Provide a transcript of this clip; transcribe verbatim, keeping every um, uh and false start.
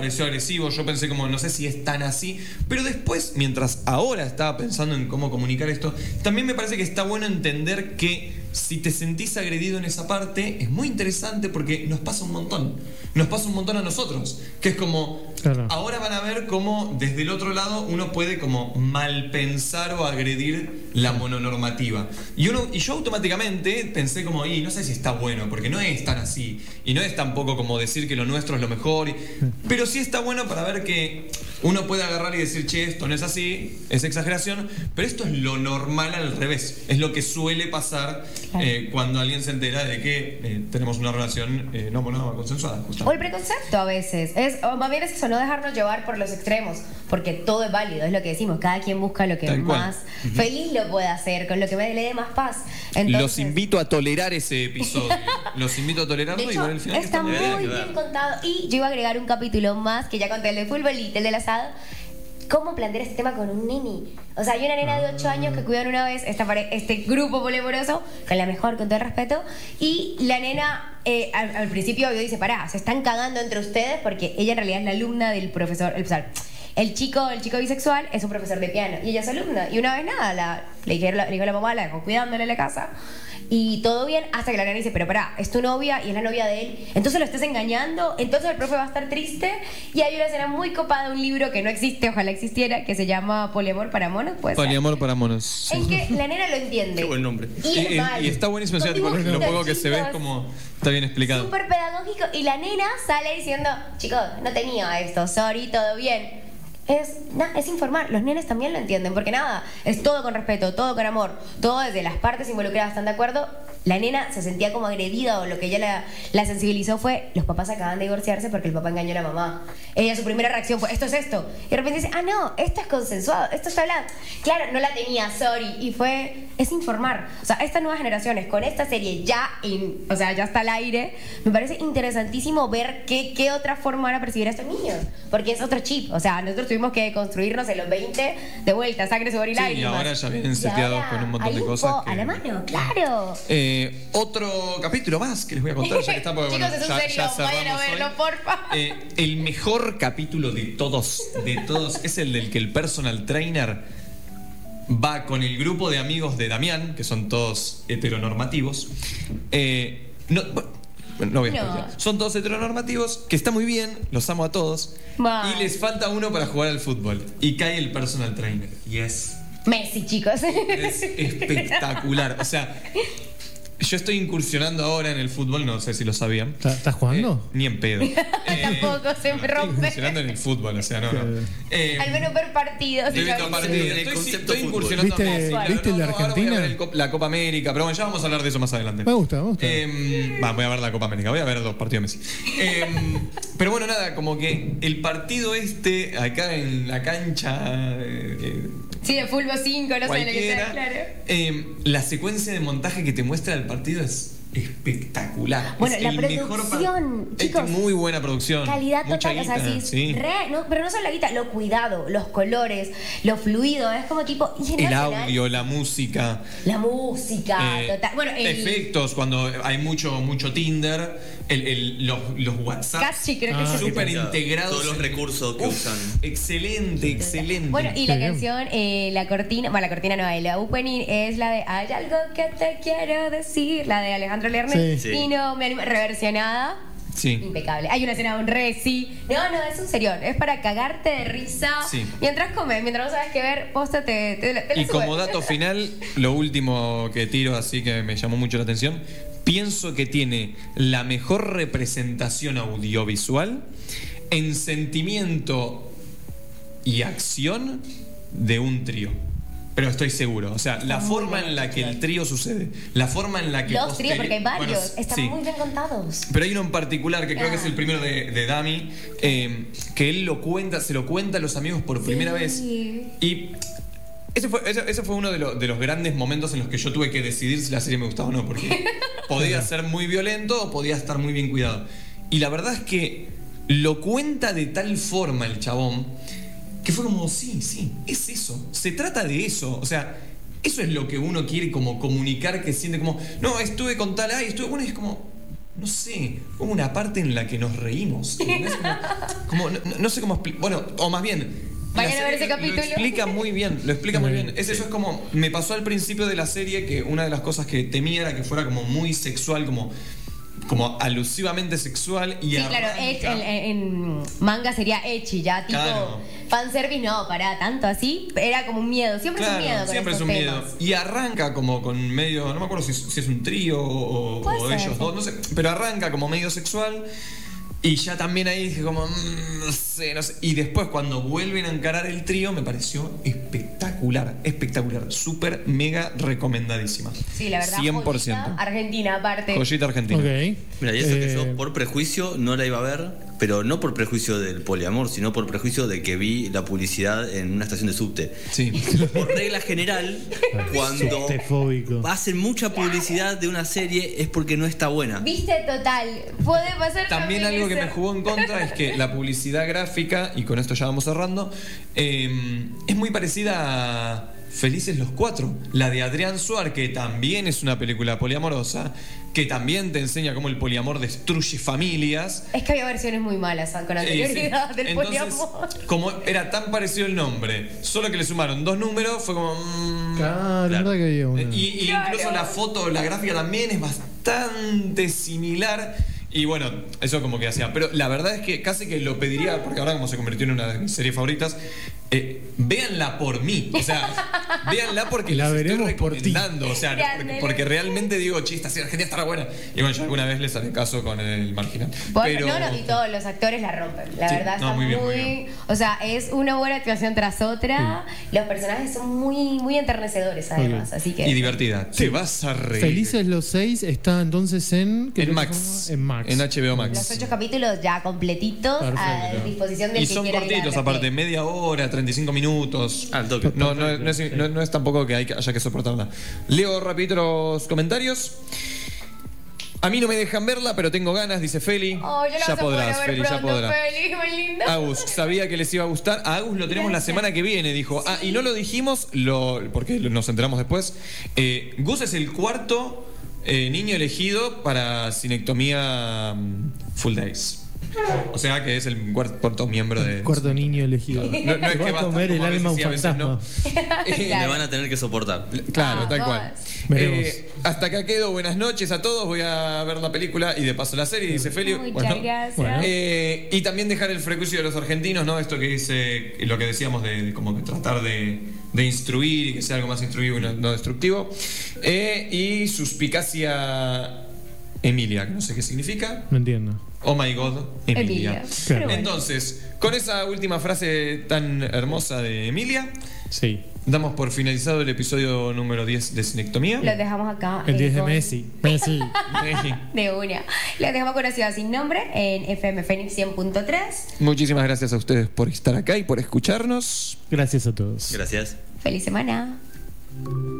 pareció agresivo, yo pensé como, no sé si es tan así, pero después, mientras ahora estaba pensando en cómo comunicar esto, también me parece que está bueno entender que si te sentís agredido en esa parte, es muy interesante porque nos pasa un montón, nos pasa un montón a nosotros, que es como, claro. Ahora van a ver cómo desde el otro lado uno puede como malpensar o agredir la mononormativa. Y, uno, y yo automáticamente pensé como, y no sé si está bueno, porque no es tan así, y no es tampoco como decir que lo nuestro es lo mejor, y, pero sí está bueno para ver que uno puede agarrar y decir, che, esto no es así, es exageración, pero esto es lo normal al revés, es lo que suele pasar eh, cuando alguien se entera de que eh, tenemos una relación eh, no monógama consensuada. Justamente. O el preconcepto a veces, es, o más bien es eso, no dejarnos llevar por los extremos, porque todo es válido, es lo que decimos, cada quien busca lo que Tal más cual. feliz lo puede hacer, con lo que le dé más paz. Entonces, los invito a tolerar ese episodio, los invito a tolerarlo. De hecho, y ver el final. Está, está muy bien, bien contado, y yo iba a agregar un capítulo más, que ya conté el de fútbol y el del asado. ¿Cómo plantear este tema con un neni? O sea, hay una nena de ocho años que cuidaron una vez esta pare- este grupo poliamoroso, con la mejor, con todo el respeto, y la nena eh, al, al principio dice, pará, se están cagando entre ustedes, porque ella en realidad es la alumna del profesor, el, el chico el chico bisexual es un profesor de piano, y ella es alumna, y una vez nada, la, le, dijeron, le dijo a la mamá, la dejó cuidándole en la casa, y todo bien, hasta que la nena dice, pero pará, es tu novia y es la novia de él, entonces lo estás engañando, entonces el profe va a estar triste. Y hay una escena muy copada de un libro que no existe, ojalá existiera, que se llama Poliamor para monos, pues. Poliamor para monos. En que la nena lo entiende. Qué buen nombre. Y, y, y, y está buenísimo, o sea, tipo, lo poco que se ve es como, está bien explicado. Súper pedagógico, y la nena sale diciendo, chicos, no tenía esto, sorry, todo bien. Es, na, es informar, los nenes también lo entienden, porque nada, es todo con respeto, todo con amor, todo desde las partes involucradas, ¿están de acuerdo? La nena se sentía como agredida, o lo que ella la, la sensibilizó fue, los papás acaban de divorciarse porque el papá engañó a la mamá. Ella, su primera reacción fue, esto es esto. Y de repente dice, ah, no, esto es consensuado, esto está hablando. Claro, no la tenía, sorry. Y fue, es informar. O sea, estas nuevas generaciones, con esta serie ya, in, o sea, ya está al aire, me parece interesantísimo ver qué, qué otra forma van a percibir a estos niños. Porque es otro chip. O sea, nosotros tuvimos que construirnos en los veinte de vuelta, sangre, sudor y sí, lágrimas. Y ahora ya vienen seteados con un montón de cosas. Que... a la mano, claro. Eh, otro capítulo más que les voy a contar, ya que está, porque Chicos, bueno, es ya, un serio, ya cerramos vayan a verlo, hoy. porfa. Eh, el mejor capítulo de todos, de todos, es el del que el personal trainer va con el grupo de amigos de Damián, que son todos heteronormativos. Eh, no, bueno, no voy a explicar. No. Son todos heteronormativos, que está muy bien, los amo a todos. Bye. Y les falta uno para jugar al fútbol. Y cae el personal trainer. Y es... Messi, chicos. Es espectacular. O sea, yo estoy incursionando ahora en el fútbol, no sé si lo sabían. ¿Estás jugando? Eh, ni en pedo. Eh, Tampoco se me rompe. Estoy incursionando en el fútbol, o sea, no, no. Eh, Al menos ver partidos. Estoy viendo partidos. Estoy, estoy incursionando. ¿Viste, claro, ¿viste no, la no, Argentina? Ahora voy a ver el, la Copa América, pero bueno, ya vamos a hablar de eso más adelante. Me gusta, me gusta. Eh, va, voy a ver la Copa América, voy a ver los partidos de Messi. Eh, pero bueno, nada, como que el partido este, acá en la cancha... Eh, sí, de fútbol cinco, no sé lo que sea, claro. Eh, la secuencia de montaje que te muestra el partido es espectacular. Bueno, es la el producción, mejor chicos. Es muy buena producción. Calidad mucha total, guita, o sea, sí, sí. Re, no, pero no solo la guita, lo cuidado, los colores, lo fluido, es como tipo... El nacional, audio, la música. La música, eh, total. Bueno, el, efectos, cuando hay mucho, mucho Tinder, el, el, los, los WhatsApp. Casi creo que ah, es súper integrados. Todos los recursos que Uf, usan. Excelente, excelente. Bueno, y la canción, eh, la cortina, bueno, la cortina no, la opening es la de Hay algo que te quiero decir, la de Alejandro Lerner. Sí. Y no me animo, reversionada. Sí. Impecable. Hay una escena de un reci. No, no, es un serión. Es para cagarte de risa. Sí. Mientras comes, mientras no sabes qué ver, posta te, te, te, te Y como dato final, lo último que tiro, así que me llamó mucho la atención, pienso que tiene la mejor representación audiovisual en sentimiento y acción de un trío. Pero estoy seguro, o sea, la forma en la que el trío sucede, la forma en la que... Los tríos, porque hay varios, bueno, están sí. muy bien contados. Pero hay uno en particular que creo ah. que es el primero de, de Dami, eh, que él lo cuenta, se lo cuenta a los amigos por primera sí. vez. Y ese fue, ese, ese fue uno de, lo, de los grandes momentos en los que yo tuve que decidir si la serie me gustaba o no, porque podía ser muy violento o podía estar muy bien cuidado. Y la verdad es que lo cuenta de tal forma el chabón, que fue como, sí, sí, es eso. Se trata de eso. O sea, eso es lo que uno quiere como comunicar, que siente como, no, estuve con tal, ay, estuve... Bueno, es como, no sé, hubo una parte en la que nos reímos. ¿Entendés? Como, como no, no sé cómo explicar. Bueno, o más bien. Vayan a ver ese lo, capítulo. Lo explica muy bien, lo explica muy bien. Es, eso es como. Me pasó al principio de la serie que una de las cosas que temía era que fuera como muy sexual, como. Como alusivamente sexual y Sí, arranca, claro, ech- en, en manga sería ecchi, ya tipo Claro. fanservice, no, pará, tanto así, era como un miedo, siempre Claro, es un miedo con siempre es estos un temas. miedo. Y arranca como con medio, no me acuerdo si, si es un trío o, Puede o ser, ellos sí. dos, no sé, pero arranca como medio sexual. Y ya también ahí dije como, mmm, no sé, no sé. Y después cuando vuelven a encarar el trío me pareció espectacular, espectacular, súper, mega recomendadísima. Sí, la verdad, cien por ciento. joyita Argentina aparte. Joyita argentina. Ok. Mira, y eso que Eh, yo por prejuicio no la iba a ver, pero no por prejuicio del poliamor, sino por prejuicio de que vi la publicidad en una estación de subte. Sí. Por regla general, cuando Subtefóbico. hacen mucha publicidad de una serie es porque no está buena. Viste, total, puede pasar También algo que me eso. jugó en contra es que la publicidad gráfica, y con esto ya vamos cerrando, eh, es muy parecida a Felices los Cuatro, la de Adrián Suar, que también es una película poliamorosa, que también te enseña cómo el poliamor destruye familias. Es que había versiones muy malas con Eh, anterioridad sí. del Entonces, poliamor. como era tan parecido el nombre, solo que le sumaron dos números, fue como... mm, Claro, es verdad que había una. y, y Claro. incluso la foto, la gráfica también es bastante similar. Y bueno, eso como que hacía. Pero la verdad es que casi que lo pediría, porque ahora como se convirtió en una de mis series favoritas, eh, véanla por mí. O sea, véanla porque La les estoy veremos por ti. recomendando. O sea, no, porque, porque realmente digo, chista, si Argentina estará buena. Y bueno, yo alguna vez les haré caso con el marginal. Vos- Pero, No, no, y todos los actores la rompen. La Sí, verdad no, está muy muy, bien, muy bien. O sea, es una buena actuación tras otra. Los personajes son muy, muy enternecedores además. Ok. Así que. y divertida. Te vas a reír. Felices los seis está entonces en. ¿qué En plataforma? Max. En Max. En H B O Max. Los ocho capítulos ya completitos a Perfecto. disposición del Y que son quiera ir a cortitos, verte. aparte, media hora, treinta y cinco minutos. Al toque. No, no, no, es, no- no es tampoco que, hay que haya que soportarla. Leo rapidito los comentarios. A mí no me dejan verla, pero tengo ganas, dice Feli. Oh, yo la ya vas a poder podrás, ver Feli, ya pronto, podrás. Feli, muy lindo. Agus, sabía que les iba a gustar. A Agus lo tenemos la semana que viene, dijo. Ah, y no lo dijimos, lo, porque nos enteramos después. Eh, Gus es el cuarto eh, niño elegido para cinectomía mm, full days. O sea que es el cuar- cuarto miembro de. Cuarto niño elegido. No, no es Te que va a basta, comer el como a alma un veces sí, a veces no. fantasma. Eh, Me van a tener que soportar. Claro, Ah, tal vos. cual. Veremos. Eh, hasta acá quedo. Buenas noches a todos. Voy a ver la película y de paso la serie, dice Felio. Muchas Bueno. gracias. Bueno. Eh, y también dejar el prejuicio de los argentinos, ¿no? Esto que dice, lo que decíamos de, de como que tratar de, de instruir y que sea algo más instruido y no, no destructivo. Eh, y suspicacia Emilia, que no sé qué significa. No entiendo. Oh my god, Emilia. Emilia. Claro. Pero bueno. Entonces, con esa última frase tan hermosa de Emilia, Sí. damos por finalizado el episodio número diez de Cinectomía. Los dejamos acá. El eh, diez de con- Messi. Messi. De una. Los dejamos con una ciudad sin nombre en F M Fénix cien punto tres. Muchísimas gracias a ustedes por estar acá y por escucharnos. Gracias a todos. Gracias. Feliz semana.